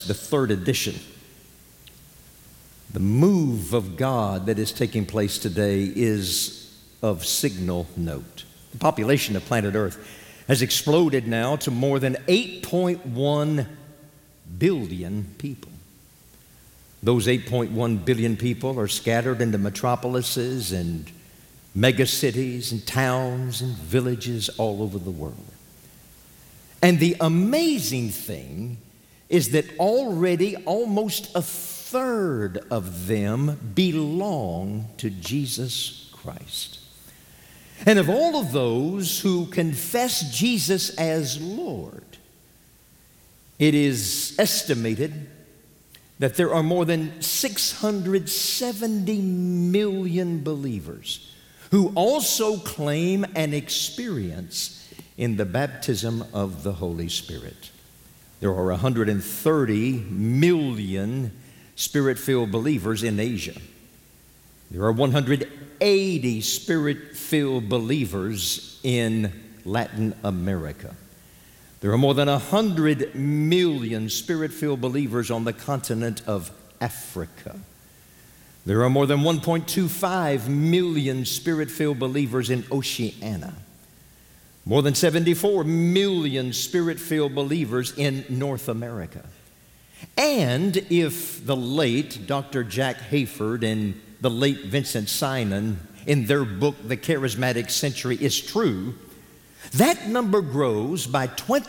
the third edition. The move of God that is taking place today is of signal note. The population of planet Earth has exploded now to more than 8.1 billion people. Those 8.1 billion people are scattered into metropolises and megacities and towns and villages all over the world. And the amazing thing is that already almost a third of them belong to Jesus Christ. And of all of those who confess Jesus as Lord, it is estimated that there are more than 670 million believers who also claim an experience in the baptism of the Holy Spirit. There are 130 million Spirit-filled believers in Asia. There are 180 Spirit-filled believers in Latin America. There are more than 100 million Spirit-filled believers on the continent of Africa. There are more than 1.25 million Spirit-filled believers in Oceania. More than 74 million Spirit-filled believers in North America. And if the late Dr. Jack Hayford and the late Vincent Synan in their book, The Charismatic Century, is true, that number grows by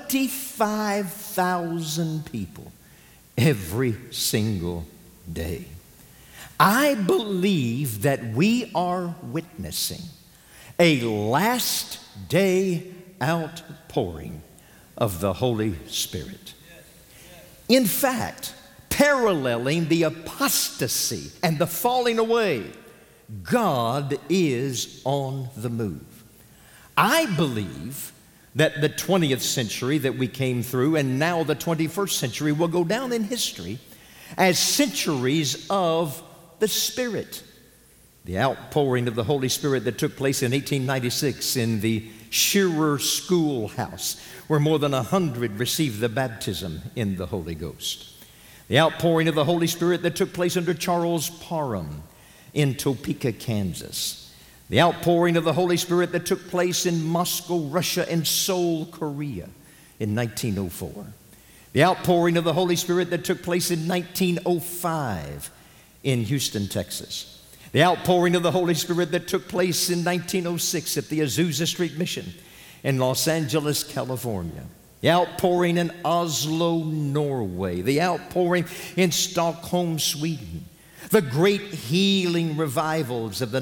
25,000 people every single day. I believe that we are witnessing a last day outpouring of the Holy Spirit. In fact, paralleling the apostasy and the falling away, God is on the move. I believe that the 20th century that we came through and now the 21st century will go down in history as centuries of the Spirit. The outpouring of the Holy Spirit that took place in 1896 in the Shearer Schoolhouse, where more than 100 received the baptism in the Holy Ghost. The outpouring of the Holy Spirit that took place under Charles Parham in Topeka, Kansas. The outpouring of the Holy Spirit that took place in Moscow, Russia, and Seoul, Korea in 1904. The outpouring of the Holy Spirit that took place in 1905 in Houston, Texas. The outpouring of the Holy Spirit that took place in 1906 at the Azusa Street Mission in Los Angeles, California. The outpouring in Oslo, Norway. The outpouring in Stockholm, Sweden. The great healing revivals of the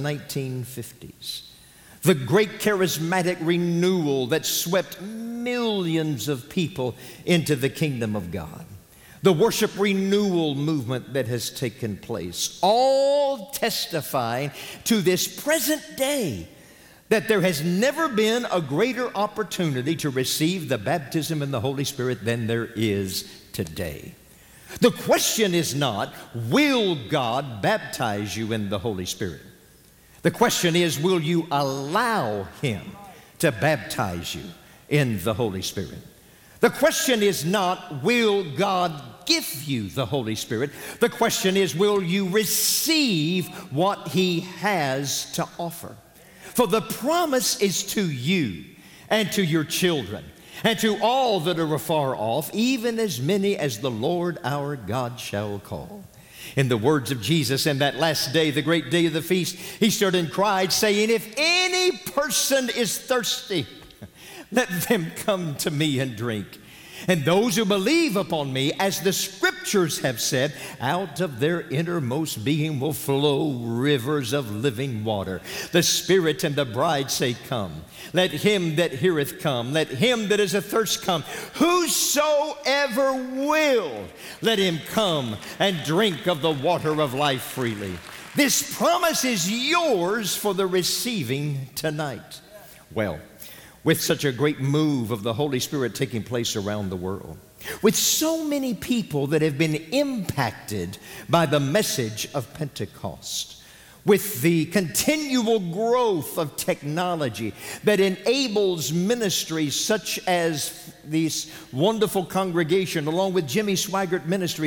1950s. The great charismatic renewal that swept millions of people into the kingdom of God. The worship renewal movement that has taken place, all testifying to this present day that there has never been a greater opportunity to receive the baptism in the Holy Spirit than there is today. The question is not, will God baptize you in the Holy Spirit? The question is, will you allow Him to baptize you in the Holy Spirit? The question is not, will God give you the Holy Spirit? The question is, will you receive what He has to offer? For the promise is to you and to your children and to all that are afar off, even as many as the Lord our God shall call. In the words of Jesus, in that last day, the great day of the feast, He stood and cried, saying, if any person is thirsty, let them come to me and drink. And those who believe upon me, as the scriptures have said, out of their innermost being will flow rivers of living water. The Spirit and the bride say, come. Let him that heareth come. Let him that is athirst come. Whosoever will, let him come and drink of the water of life freely. This promise is yours for the receiving tonight. Well, with such a great move of the Holy Spirit taking place around the world, with so many people that have been impacted by the message of Pentecost, with the continual growth of technology that enables ministries such as this wonderful congregation, along with Jimmy Swaggart Ministries,